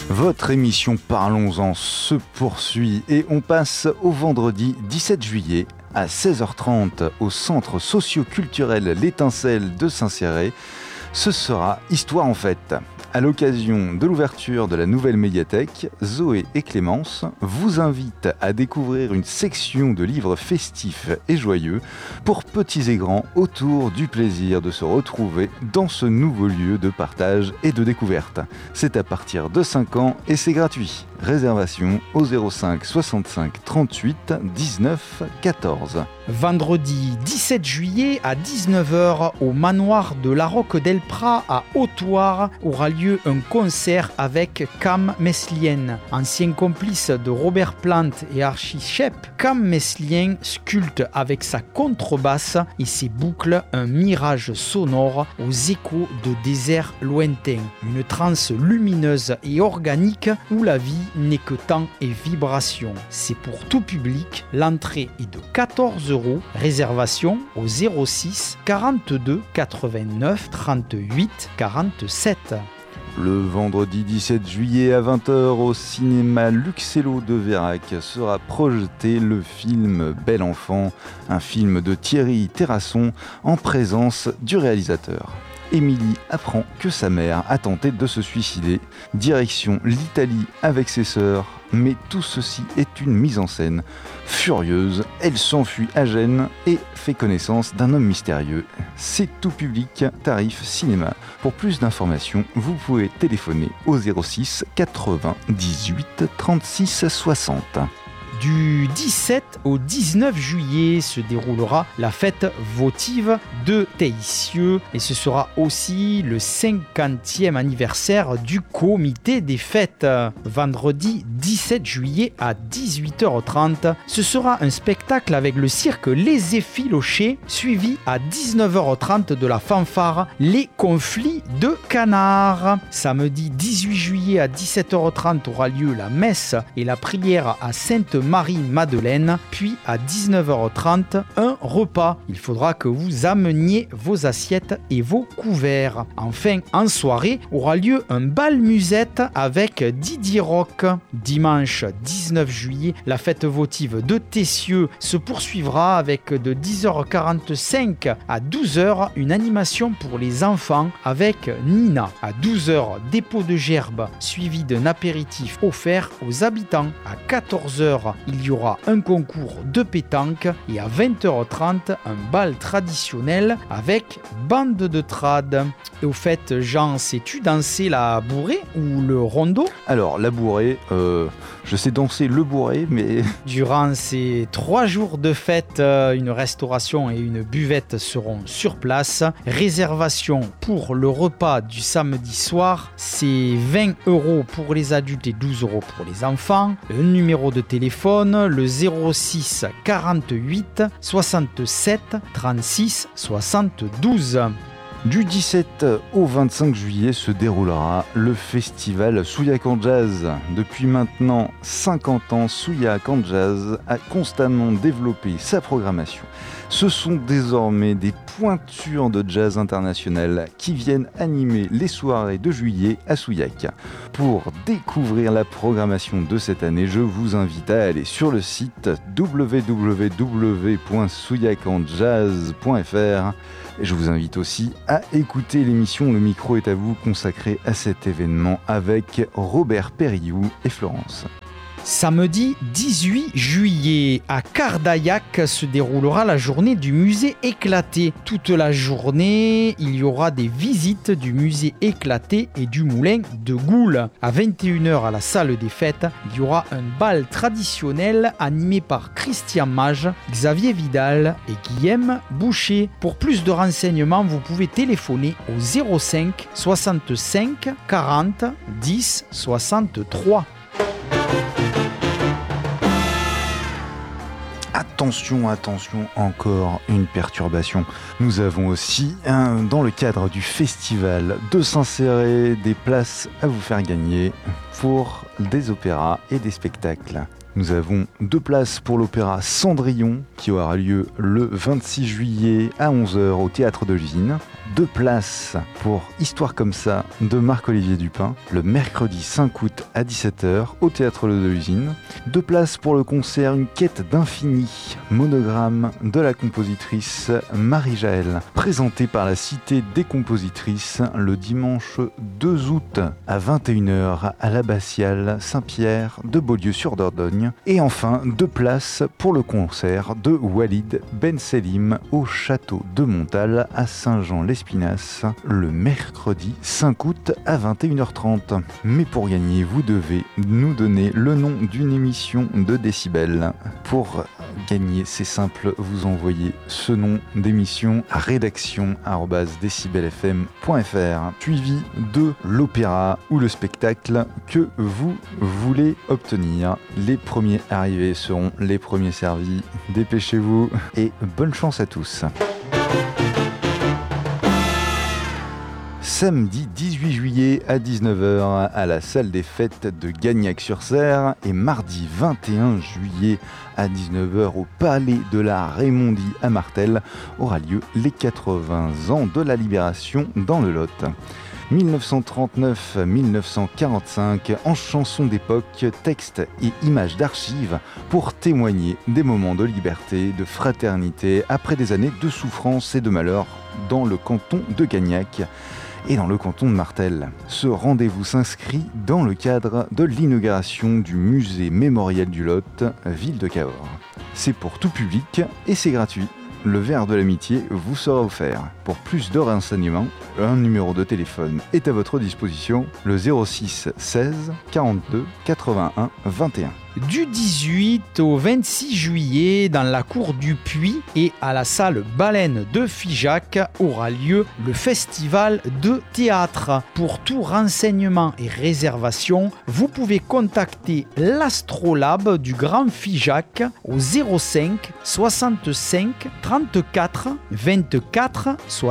Votre émission Parlons-en se poursuit et on passe au vendredi 17 juillet à 16h30 au centre socio-culturel L'Étincelle de Saint-Céré. Ce sera Histoire en fête. À l'occasion de l'ouverture de la nouvelle médiathèque, Zoé et Clémence vous invitent à découvrir une section de livres festifs et joyeux pour petits et grands autour du plaisir de se retrouver dans ce nouveau lieu de partage et de découverte. C'est à partir de 5 ans et c'est gratuit. Réservation au 05 65 38 19 14. Vendredi 17 juillet à 19h au manoir de la Roque del Prat à Hautoire aura lieu un concert avec Cam Meslien. Ancien complice de Robert Plant et Archie Shepp, Cam Meslien sculpte avec sa contrebasse et ses boucles un mirage sonore aux échos de déserts lointains. Une transe lumineuse et organique où la vie n'est que temps et vibration. C'est pour tout public, l'entrée est de 14 €. Réservation au 06 42 89 38 47. Le vendredi 17 juillet à 20h au cinéma Luxello de Vérac sera projeté le film Bel Enfant, un film de Thierry Terrasson en présence du réalisateur. Émilie apprend que sa mère a tenté de se suicider. Direction l'Italie avec ses sœurs, mais tout ceci est une mise en scène. Furieuse, elle s'enfuit à Gênes et fait connaissance d'un homme mystérieux. C'est tout public, tarif cinéma. Pour plus d'informations, vous pouvez téléphoner au 06 80 18 36 60. Du 17 au 19 juillet se déroulera la fête votive de Teissieux et ce sera aussi le 50e anniversaire du comité des fêtes. Vendredi 17 juillet à 18h30, ce sera un spectacle avec le cirque Les Effilochés suivi à 19h30 de la fanfare Les Conflits de Canards. Samedi 18 juillet à 17h30 aura lieu la messe et la prière à Sainte-Marie-Madeleine, puis à 19h30, un repas. Il faudra que vous ameniez vos assiettes et vos couverts. Enfin, en soirée, aura lieu un bal musette avec Didier Rock. Dimanche 19 juillet, la fête votive de Teissieux se poursuivra avec de 10h45 à 12h une animation pour les enfants avec Nina. À 12h, dépôt de gerbes suivi d'un apéritif offert aux habitants. À 14h, il y aura un concours de pétanque et à 20h30, un bal traditionnel avec bande de trad. Et au fait, Jean, sais-tu danser la bourrée ou le rondeau ? Alors, la bourrée, je sais danser le bourré, mais... Durant ces 3 jours de fête, une restauration et une buvette seront sur place. Réservation pour le repas du samedi soir, c'est 20 € pour les adultes et 12 € pour les enfants. Le numéro de téléphone, le 06 48 67 36 72. Du 17 au 25 juillet se déroulera le festival Souillac en Jazz. Depuis maintenant 50 ans, Souillac en Jazz a constamment développé sa programmation. Ce sont désormais des pointures de jazz international qui viennent animer les soirées de juillet à Souillac. Pour découvrir la programmation de cette année, je vous invite à aller sur le site www.souillacanjazz.fr. Je vous invite aussi à écouter l'émission Le micro est à vous consacrée à cet événement avec Robert Périllou et Florence. Samedi 18 juillet, à Cardaillac se déroulera la journée du musée éclaté. Toute la journée, il y aura des visites du musée éclaté et du moulin de Goul. À 21h à la salle des fêtes, il y aura un bal traditionnel animé par Christian Mage, Xavier Vidal et Guillaume Boucher. Pour plus de renseignements, vous pouvez téléphoner au 05 65 40 10 63. Attention, encore une perturbation. Nous avons aussi, dans le cadre du festival de Saint-Céré, des places à vous faire gagner pour des opéras et des spectacles. Nous avons 2 places pour l'opéra Cendrillon qui aura lieu le 26 juillet à 11h au Théâtre de l'Usine. 2 places pour Histoire comme ça de Marc-Olivier Dupin, le mercredi 5 août à 17h au Théâtre de l'Usine. 2 places pour le concert Une quête d'infini, monogramme de la compositrice Marie-Jaël, présenté par la Cité des compositrices le dimanche 2 août à 21h à l'Abbatiale Saint-Pierre de Beaulieu-sur-Dordogne. Et enfin, 2 places pour le concert de Walid Ben Selim au château de Montal à Saint-Jean-l'Espinasse le mercredi 5 août à 21h30. Mais pour gagner, vous devez nous donner le nom d'une émission de Décibel. Pour gagner, c'est simple, vous envoyez ce nom d'émission à rédaction@decibelfm.fr suivi de l'opéra ou le spectacle que vous voulez obtenir. Les premiers arrivés seront les premiers servis. Dépêchez-vous et bonne chance à tous. Samedi 18 juillet à 19h à la salle des fêtes de Gagnac-sur-Serre et mardi 21 juillet à 19h au Palais de la Raymondie à Martel aura lieu les 80 ans de la Libération dans le Lot. 1939-1945 en chansons d'époque, textes et images d'archives pour témoigner des moments de liberté, de fraternité après des années de souffrance et de malheur dans le canton de Gagnac et dans le canton de Martel. Ce rendez-vous s'inscrit dans le cadre de l'inauguration du musée mémorial du Lot, ville de Cahors. C'est pour tout public et c'est gratuit. Le verre de l'amitié vous sera offert. Pour plus de renseignements, un numéro de téléphone est à votre disposition, le 06 16 42 81 21. Du 18 au 26 juillet, dans la cour du Puy et à la salle Baleine de Figeac, aura lieu le festival de théâtre. Pour tout renseignement et réservation, vous pouvez contacter l'Astrolabe du Grand Figeac au 05 65 34 24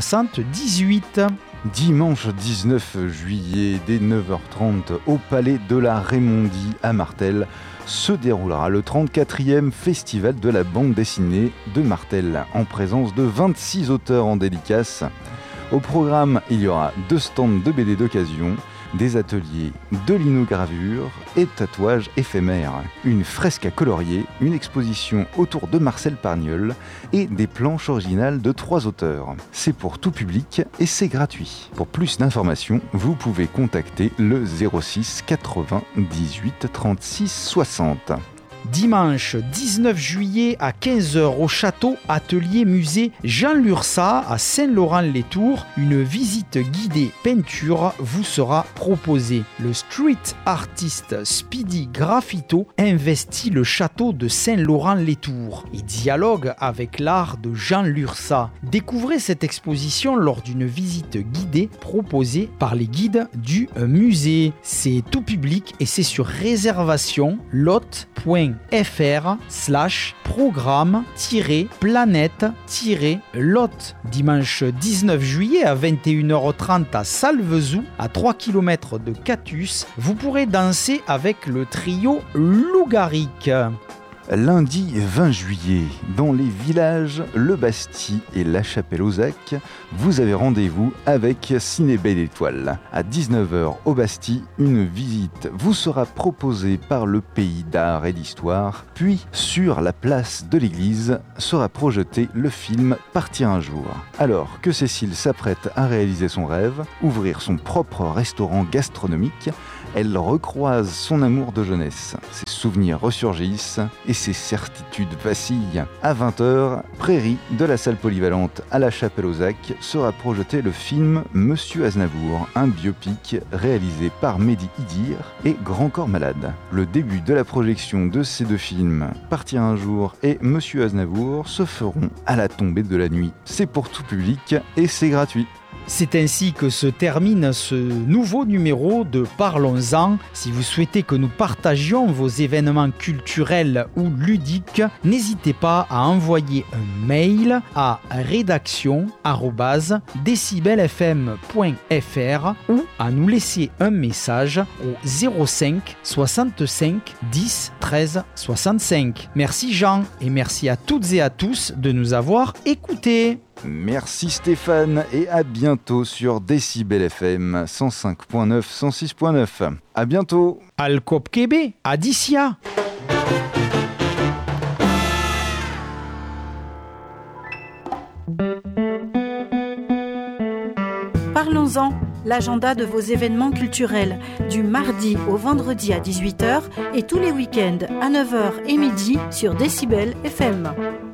78. Dimanche 19 juillet dès 9h30 au Palais de la Raymondie à Martel se déroulera le 34e festival de la bande dessinée de Martel en présence de 26 auteurs en dédicace. Au programme, il y aura 2 stands de BD d'occasion, des ateliers de linogravure et de tatouages éphémères, une fresque à colorier, une exposition autour de Marcel Pagnol et des planches originales de 3 auteurs. C'est pour tout public et c'est gratuit. Pour plus d'informations, vous pouvez contacter le 06 80 18 36 60. Dimanche 19 juillet à 15h au château Atelier Musée Jean Lursa à Saint-Laurent-les-Tours, une visite guidée peinture vous sera proposée. Le street artiste Speedy Graffito investit le château de Saint-Laurent-les-Tours et dialogue avec l'art de Jean Lursa. Découvrez cette exposition lors d'une visite guidée proposée par les guides du musée. C'est tout public et c'est sur réservation lot.fr/programme-planète-lot. Dimanche 19 juillet à 21h30 à Salvezou, à 3 km de Catus, vous pourrez danser avec le trio Lougaric. Lundi 20 juillet, dans les villages Le Basti et La Chapelle-aux-Acs, vous avez rendez-vous avec Ciné Belle Étoile. À 19h au Basti, une visite vous sera proposée par le Pays d'Art et d'Histoire. Puis, sur la place de l'église, sera projeté le film Partir un jour. Alors que Cécile s'apprête à réaliser son rêve, ouvrir son propre restaurant gastronomique, elle recroise son amour de jeunesse. Ses souvenirs ressurgissent et ses certitudes vacillent. À 20h, prairie de la salle polyvalente à La Chapelle-aux-Acs sera projeté le film Monsieur Aznavour, un biopic réalisé par Mehdi Idir et Grand Corps Malade. Le début de la projection de ces 2 films, Partir un jour et Monsieur Aznavour, se feront à la tombée de la nuit. C'est pour tout public et c'est gratuit. C'est ainsi que se termine ce nouveau numéro de Parlons-en. Si vous souhaitez que nous partagions vos événements culturels ou ludiques, n'hésitez pas à envoyer un mail à rédaction@decibelfm.fr ou à nous laisser un message au 05 65 10 13 65. Merci Jean et merci à toutes et à tous de nous avoir écoutés. Merci Stéphane et à bientôt sur Décibel FM 105.9, 106.9. À bientôt. Alcop Québec, Adicia. Parlons-en, l'agenda de vos événements culturels, du mardi au vendredi à 18h et tous les week-ends à 9h et midi sur Décibel FM.